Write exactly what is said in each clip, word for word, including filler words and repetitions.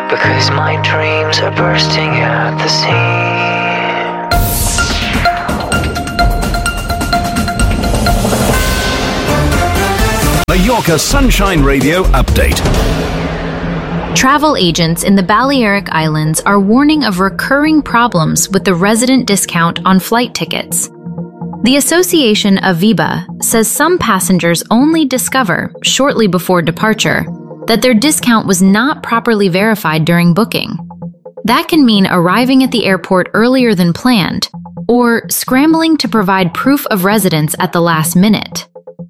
because my dreams are bursting at the seams. Mallorca Sunshine Radio Update. Travel agents in the Balearic Islands are warning of recurring problems with the resident discount on flight tickets. The association Aviva says some passengers only discover, shortly before departure, that their discount was not properly verified during booking. That can mean arriving at the airport earlier than planned, or scrambling to provide proof of residence at the last minute.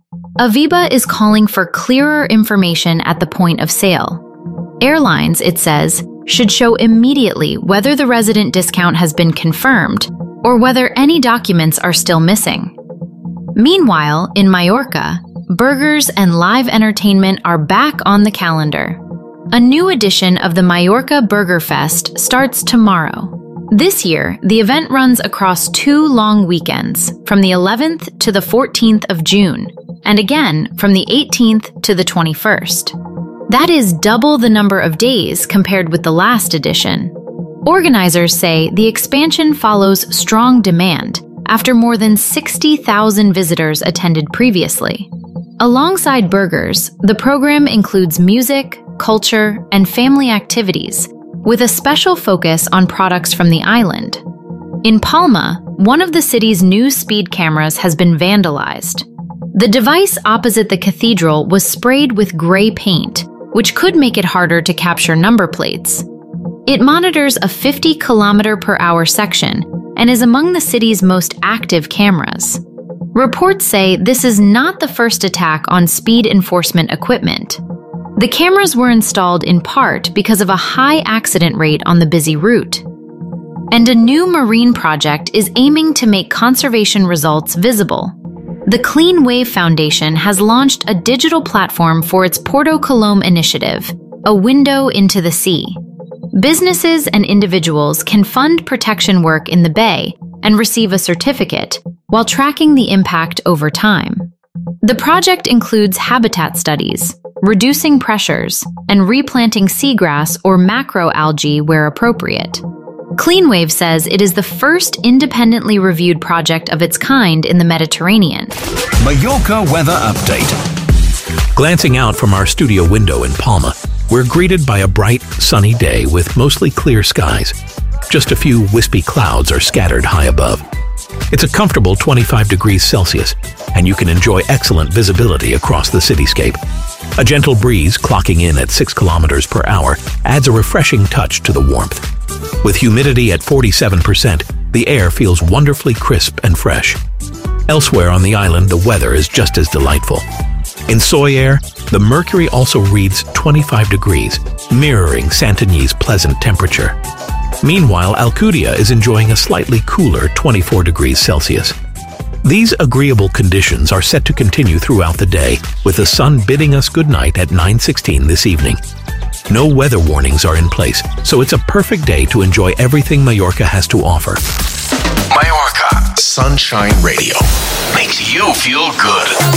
Aviva is calling for clearer information at the point of sale. Airlines, it says, should show immediately whether the resident discount has been confirmed or whether any documents are still missing. Meanwhile, in Mallorca, burgers and live entertainment are back on the calendar. A new edition of the Mallorca Burger Fest starts tomorrow. This year, the event runs across two long weekends, from the eleventh to the fourteenth of June, and again from the eighteenth to the twenty-first. That is double the number of days compared with the last edition. Organizers say the expansion follows strong demand after more than sixty thousand visitors attended previously. Alongside burgers, the program includes music, culture, and family activities, with a special focus on products from the island. In Palma, one of the city's new speed cameras has been vandalized. The device opposite the cathedral was sprayed with gray paint, which could make it harder to capture number plates. It monitors a fifty kilometer per hour section and is among the city's most active cameras. Reports say this is not the first attack on speed enforcement equipment. The cameras were installed in part because of a high accident rate on the busy route. And a new marine project is aiming to make conservation results visible. The Clean Wave Foundation has launched a digital platform for its Porto Colom initiative, a window into the sea. Businesses and individuals can fund protection work in the bay and receive a certificate, while tracking the impact over time. The project includes habitat studies, reducing pressures, and replanting seagrass or macroalgae where appropriate. CleanWave says it is the first independently reviewed project of its kind in the Mediterranean. Mallorca Weather Update. Glancing out from our studio window in Palma, we're greeted by a bright, sunny day with mostly clear skies. Just a few wispy clouds are scattered high above. It's a comfortable twenty-five degrees Celsius, and you can enjoy excellent visibility across the cityscape. A gentle breeze clocking in at six kilometers per hour adds a refreshing touch to the warmth. With humidity at forty-seven percent, the air feels wonderfully crisp and fresh. Elsewhere on the island, the weather is just as delightful. In Soyer, the mercury also reads twenty-five degrees, mirroring Santany's pleasant temperature. Meanwhile, Alcudia is enjoying a slightly cooler twenty-four degrees Celsius. These agreeable conditions are set to continue throughout the day, with the sun bidding us goodnight at nine sixteen this evening. No weather warnings are in place, so it's a perfect day to enjoy everything Mallorca has to offer. Mallorca Sunshine Radio makes you feel good.